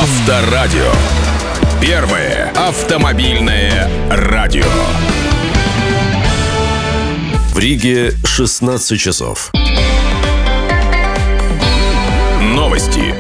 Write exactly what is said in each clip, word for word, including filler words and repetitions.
Авторадио. Первое автомобильное радио. В Риге шестнадцать часов. Новости.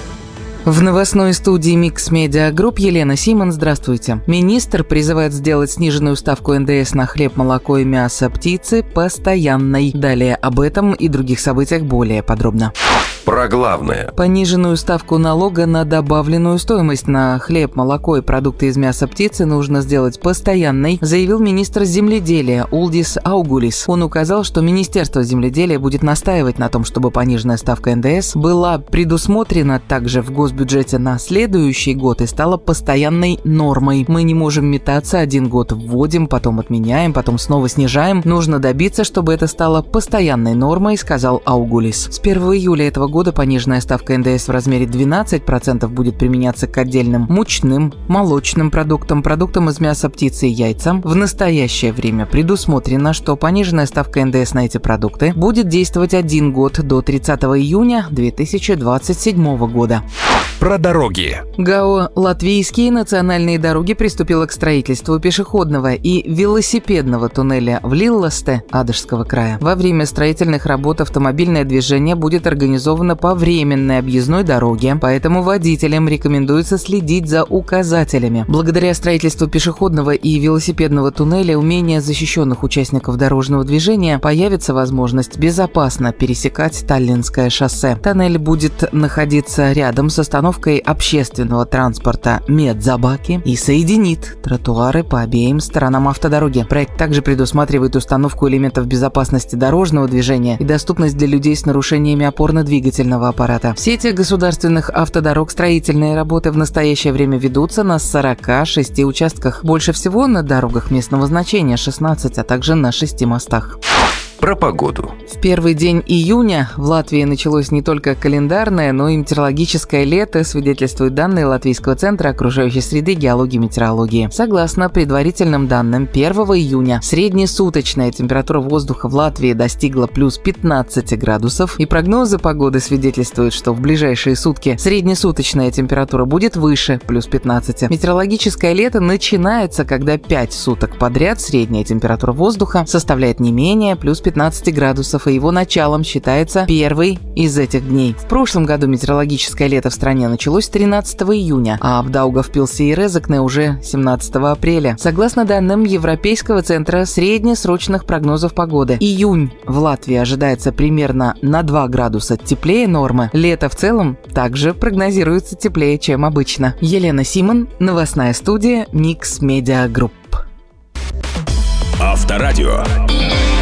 В новостной студии Mix Media Group Елена Симон. Здравствуйте. Министр призывает сделать сниженную ставку эн дэ эс на хлеб, молоко и мясо птицы постоянной. Далее об этом и других событиях более подробно. Про главное. Пониженную ставку налога на добавленную стоимость на хлеб, молоко и продукты из мяса птицы нужно сделать постоянной, заявил министр земледелия Улдис Аугулис. Он указал, что Министерство земледелия будет настаивать на том, чтобы пониженная ставка эн дэ эс была предусмотрена также в госбюджете на следующий год и стала постоянной нормой. Мы не можем метаться, один год вводим, потом отменяем, потом снова снижаем. Нужно добиться, чтобы это стало постоянной нормой, сказал Аугулис. С первого июля этого года года пониженная ставка эн дэ эс в размере двенадцать процентов будет применяться к отдельным мучным, молочным продуктам, продуктам из мяса птицы и яйцам. В настоящее время предусмотрено, что пониженная ставка эн дэ эс на эти продукты будет действовать один год до тридцатого июня две тысячи двадцать седьмого года. Про дороги. ГАО «Латвийские национальные дороги» приступило к строительству пешеходного и велосипедного туннеля в Лилласте Адышского края. Во время строительных работ автомобильное движение будет организовано по временной объездной дороге, поэтому водителям рекомендуется следить за указателями. Благодаря строительству пешеходного и велосипедного туннеля у менее защищенных участников дорожного движения появится возможность безопасно пересекать Таллинское шоссе. Тоннель будет находиться рядом с остановкой общественного транспорта Медзабаки и соединит тротуары по обеим сторонам автодороги. Проект также предусматривает установку элементов безопасности дорожного движения и доступность для людей с нарушениями опорно-двигательного аппарата. В сети государственных автодорог строительные работы в настоящее время ведутся на сорока шести участках. Больше всего на дорогах местного значения шестнадцать, а также на шести мостах. Про погоду. В первый день июня в Латвии началось не только календарное, но и метеорологическое лето, свидетельствуют данные Латвийского центра окружающей среды, геологии и метеорологии. Согласно предварительным данным, первого июня среднесуточная температура воздуха в Латвии достигла плюс пятнадцать градусов, и прогнозы погоды свидетельствуют, что в ближайшие сутки среднесуточная температура будет выше плюс пятнадцать. Метеорологическое лето начинается, когда пять суток подряд средняя температура воздуха составляет не менее плюс пятнадцать градусов, и его началом считается первый из этих дней. В прошлом году метеорологическое лето в стране началось тринадцатого июня, а в Даугавпилсе и Резекне уже семнадцатого апреля. Согласно данным Европейского центра среднесрочных прогнозов погоды, июнь в Латвии ожидается примерно на два градуса теплее нормы. Лето в целом также прогнозируется теплее, чем обычно. Елена Симон, новостная студия Mix Media Group. Авторадио.